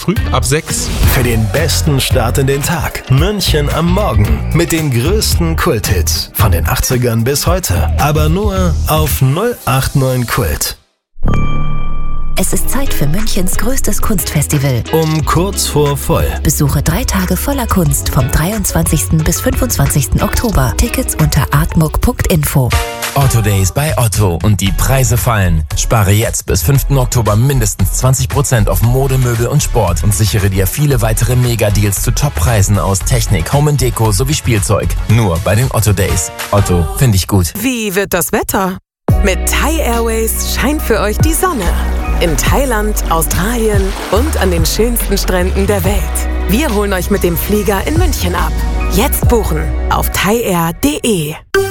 früh ab 6. Für den besten Start in den Tag. München am Morgen mit den größten Kulthits von den 80ern bis heute. Aber nur auf 089 Kult. Es ist Zeit für Münchens größtes Kunstfestival. Um kurz vor voll. Besuche 3 Tage voller Kunst vom 23. bis 25. Oktober. Tickets unter artmuck.info. Otto Days bei Otto und die Preise fallen. Spare jetzt bis 5. Oktober mindestens 20% auf Mode, Möbel und Sport und sichere dir viele weitere Mega-Deals zu Top-Preisen aus Technik, Home & Deko sowie Spielzeug. Nur bei den Otto Days. Otto, finde ich gut. Wie wird das Wetter? Mit Thai Airways scheint für euch die Sonne. In Thailand, Australien und an den schönsten Stränden der Welt. Wir holen euch mit dem Flieger in München ab. Jetzt buchen auf thaiair.de.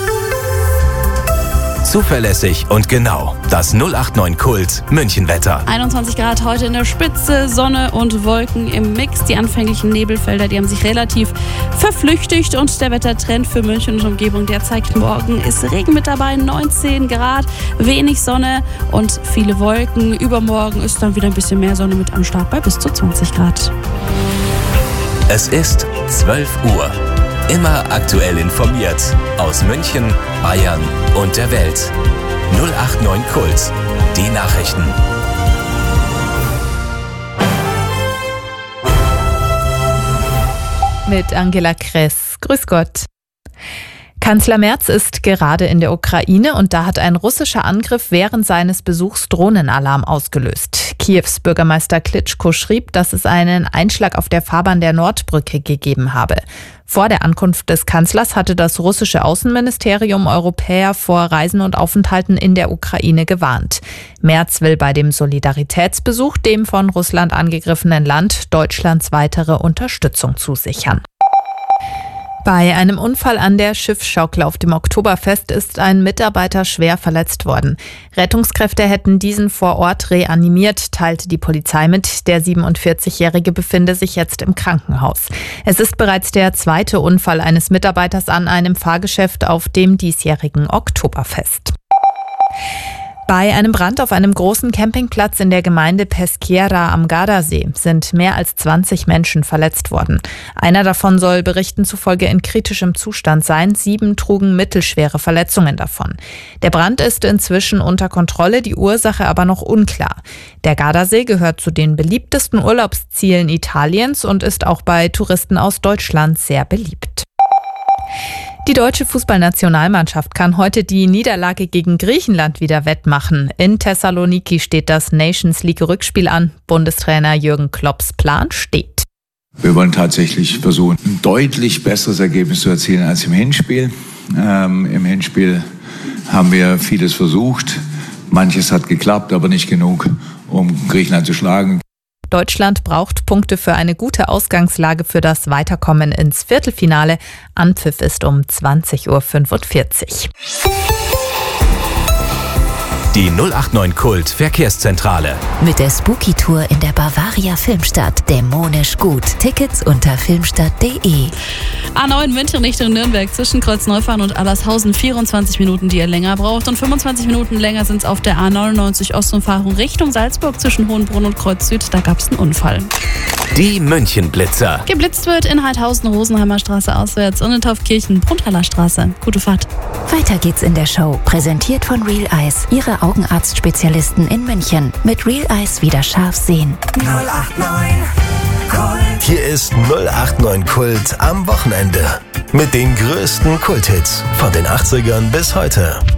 Zuverlässig und genau. Das 089 Kult Münchenwetter. 21 Grad heute in der Spitze, Sonne und Wolken im Mix. Die anfänglichen Nebelfelder, die haben sich relativ verflüchtigt und der Wettertrend für München und Umgebung, der zeigt morgen, ist Regen mit dabei, 19 Grad, wenig Sonne und viele Wolken. Übermorgen ist dann wieder ein bisschen mehr Sonne mit am Start bei bis zu 20 Grad. Es ist 12 Uhr. Immer aktuell informiert. Aus München, Bayern und der Welt. 089 Kult. Die Nachrichten. Mit Angela Kress. Grüß Gott. Kanzler Merz ist gerade in der Ukraine und da hat ein russischer Angriff während seines Besuchs Drohnenalarm ausgelöst. Kiews Bürgermeister Klitschko schrieb, dass es einen Einschlag auf der Fahrbahn der Nordbrücke gegeben habe. Vor der Ankunft des Kanzlers hatte das russische Außenministerium Europäer vor Reisen und Aufenthalten in der Ukraine gewarnt. Merz will bei dem Solidaritätsbesuch dem von Russland angegriffenen Land Deutschlands weitere Unterstützung zusichern. Bei einem Unfall an der Schiffsschaukel auf dem Oktoberfest ist ein Mitarbeiter schwer verletzt worden. Rettungskräfte hätten diesen vor Ort reanimiert, teilte die Polizei mit. Der 47-Jährige befinde sich jetzt im Krankenhaus. Es ist bereits der zweite Unfall eines Mitarbeiters an einem Fahrgeschäft auf dem diesjährigen Oktoberfest. Bei einem Brand auf einem großen Campingplatz in der Gemeinde Peschiera am Gardasee sind mehr als 20 Menschen verletzt worden. Einer davon soll Berichten zufolge in kritischem Zustand sein. 7 trugen mittelschwere Verletzungen davon. Der Brand ist inzwischen unter Kontrolle, die Ursache aber noch unklar. Der Gardasee gehört zu den beliebtesten Urlaubszielen Italiens und ist auch bei Touristen aus Deutschland sehr beliebt. Die deutsche Fußballnationalmannschaft kann heute die Niederlage gegen Griechenland wieder wettmachen. In Thessaloniki steht das Nations League-Rückspiel an. Bundestrainer Jürgen Klopps Plan steht. Wir wollen tatsächlich versuchen, ein deutlich besseres Ergebnis zu erzielen als im Hinspiel. Im Hinspiel haben wir vieles versucht. Manches hat geklappt, aber nicht genug, um Griechenland zu schlagen. Deutschland braucht Punkte für eine gute Ausgangslage für das Weiterkommen ins Viertelfinale. Anpfiff ist um 20.45 Uhr. Die 089 Kult Verkehrszentrale. Mit der Spooky Tour in der Bavaria Filmstadt. Dämonisch gut. Tickets unter filmstadt.de. A9 München Richtung Nürnberg zwischen Kreuzneufahren und Allershausen 24 Minuten, die ihr länger braucht. Und 25 Minuten länger sind es auf der A99 Ostumfahrung Richtung Salzburg zwischen Hohenbrunn und Kreuz Süd. Da gab es einen Unfall. Die Münchenblitzer. Geblitzt wird in Heidhausen, Rosenheimer Straße auswärts und in Taufkirchen, Bruntaler Straße. Gute Fahrt. Weiter geht's in der Show. Präsentiert von Real Eyes. Ihre Augenarztspezialisten in München. Mit Real Eyes wieder scharf sehen. 089 Kult. Hier ist 089 Kult am Wochenende. Mit den größten Kulthits von den 80ern bis heute.